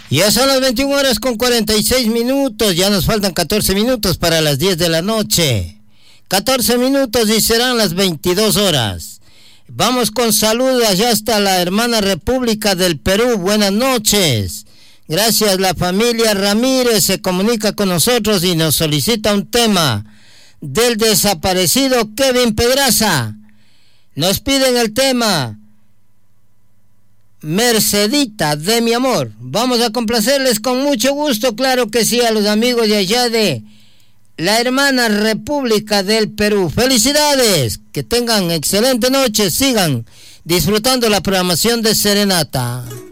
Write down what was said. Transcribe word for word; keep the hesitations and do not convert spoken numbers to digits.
Ya son las veintiuna horas con cuarenta y seis minutos, ya nos faltan catorce minutos para las diez de la noche. catorce minutos y serán las veintidós horas. Vamos con saludos allá hasta la hermana República del Perú. Buenas noches. Gracias, la familia Ramírez se comunica con nosotros y nos solicita un tema del desaparecido Kevin Pedraza. Nos piden el tema Mercedita de mi amor. Vamos a complacerles con mucho gusto, claro que sí, a los amigos de allá de la hermana República del Perú. Felicidades, que tengan excelente noche, sigan disfrutando la programación de Serenata.